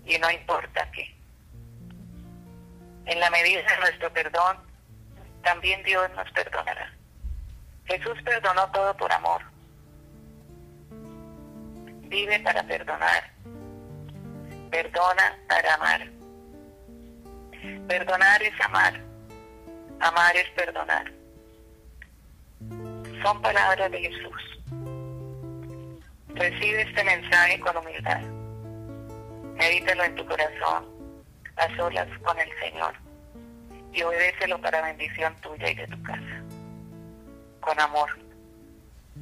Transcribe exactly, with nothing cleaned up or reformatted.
y no importa qué. En la medida de nuestro perdón, también Dios nos perdonará. Jesús perdonó todo por amor. Vive para perdonar. Perdona para amar. Perdonar es amar. Amar es perdonar. Son palabras de Jesús. Recibe este mensaje con humildad. Medítalo en tu corazón, a solas con el Señor, y obedécelo para bendición tuya y de tu casa. Con amor.